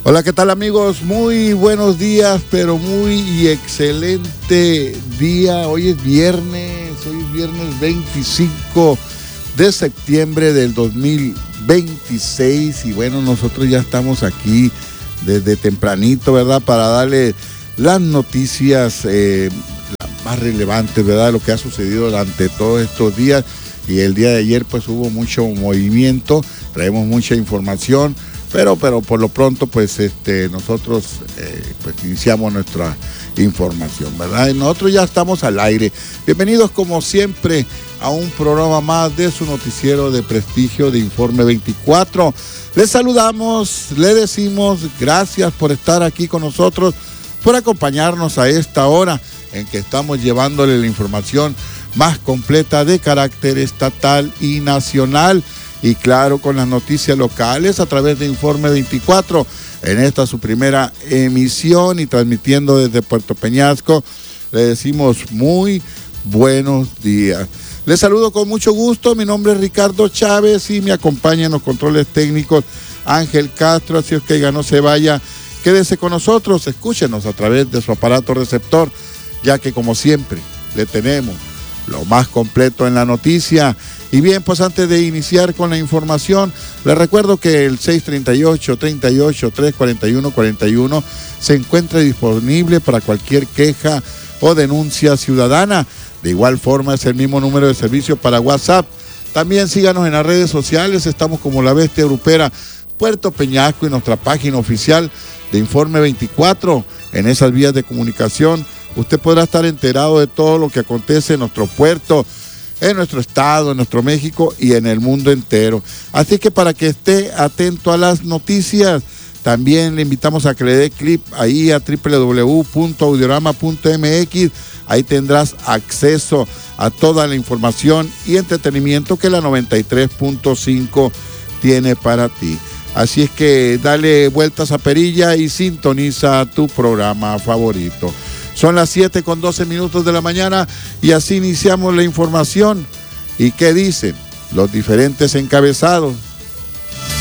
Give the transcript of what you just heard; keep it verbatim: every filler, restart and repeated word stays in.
Hola, ¿qué tal amigos? Muy buenos días, pero muy excelente día. Hoy es viernes, hoy es viernes veinticinco de septiembre del dos mil veintiséis y bueno, nosotros ya estamos aquí desde tempranito, ¿verdad? Para darle las noticias eh, las más relevantes, ¿verdad? Lo que ha sucedido durante todos estos días y el día de ayer pues hubo mucho movimiento, traemos mucha información. Pero, pero por lo pronto, pues este, nosotros eh, pues iniciamos nuestra información, ¿verdad? Y nosotros ya estamos al aire. Bienvenidos como siempre a un programa más de su noticiero de prestigio de Informe veinticuatro. Les saludamos, le decimos gracias por estar aquí con nosotros, por acompañarnos a esta hora en que estamos llevándole la información más completa de carácter estatal y nacional. Y claro, con las noticias locales a través de Informe veinticuatro, en esta su primera emisión y transmitiendo desde Puerto Peñasco, le decimos muy buenos días. Les saludo con mucho gusto, mi nombre es Ricardo Chávez y me acompaña en los controles técnicos Ángel Castro, así es que ya no se vaya, quédese con nosotros, escúchenos a través de su aparato receptor, ya que como siempre le tenemos lo más completo en la noticia. Y bien, pues antes de iniciar con la información, les recuerdo que el seis tres ocho, tres ocho, tres cuatro uno, cuatro uno se encuentra disponible para cualquier queja o denuncia ciudadana. De igual forma, es el mismo número de servicio para WhatsApp. También síganos en las redes sociales, estamos como La Bestia Grupera Puerto Peñasco y nuestra página oficial de Informe veinticuatro. En esas vías de comunicación, usted podrá estar enterado de todo lo que acontece en nuestro puerto, en nuestro estado, en nuestro México y en el mundo entero. Así que para que esté atento a las noticias, también le invitamos a que le dé clic ahí a doble u doble u doble u punto audiorama punto eme equis. Ahí tendrás acceso a toda la información y entretenimiento que la noventa y tres punto cinco tiene para ti. Así es que dale vueltas a perilla y sintoniza tu programa favorito. Son las siete con doce minutos de la mañana y así iniciamos la información. ¿Y qué dicen los diferentes encabezados